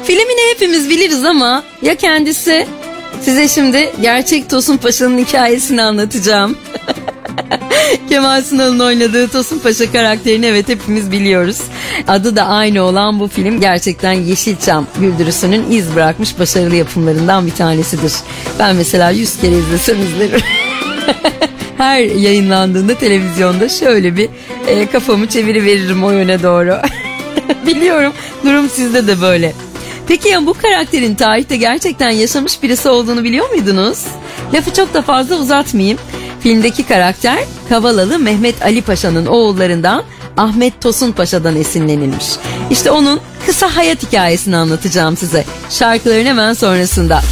Filmini hepimiz biliriz ama ya kendisi? Size şimdi gerçek Tosun Paşa'nın hikayesini anlatacağım. Kemal Sunal'ın oynadığı Tosun Paşa karakterini evet hepimiz biliyoruz. Adı da aynı olan bu film gerçekten Yeşilçam güldürüsünün iz bırakmış başarılı yapımlarından bir tanesidir. Ben mesela 100 kere izlesem izlerim. Her yayınlandığında televizyonda şöyle bir kafamı çeviriveririm o yöne doğru. Biliyorum, durum sizde de böyle. Peki ya bu karakterin tarihte gerçekten yaşamış birisi olduğunu biliyor muydunuz? Lafı çok da fazla uzatmayayım. Filmdeki karakter Kavalalı Mehmet Ali Paşa'nın oğullarından Ahmet Tosun Paşa'dan esinlenilmiş. İşte onun kısa hayat hikayesini anlatacağım size. Şarkıların hemen sonrasında.